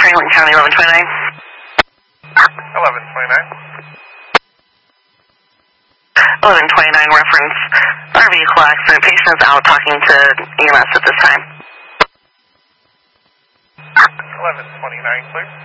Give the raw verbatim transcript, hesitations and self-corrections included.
Franklin County, eleven twenty-nine. eleven twenty-nine. eleven twenty-nine reference. Our vehicle accident. Patient is out talking to E M S at this time. eleven twenty-nine, please.